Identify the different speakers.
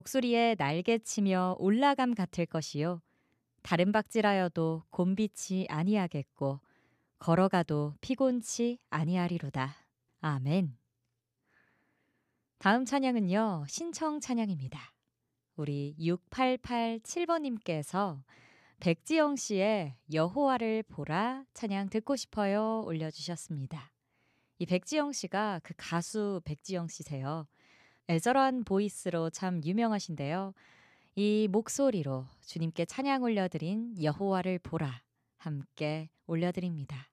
Speaker 1: 목소리에 날개치며 올라감 같을 것이요 다른 박질하여도 곤비치 아니하겠고 걸어가도 피곤치 아니하리로다. 아멘. 다음 찬양은요. 신청 찬양입니다. 우리 6887번님께서 백지영 씨의 여호와를 보라 찬양 듣고 싶어요 올려주셨습니다. 이 백지영 씨가 그 가수 백지영 씨세요. 애절한 보이스로 참 유명하신데요. 이 목소리로 주님께 찬양 올려드린 여호와를 보라 함께 올려드립니다.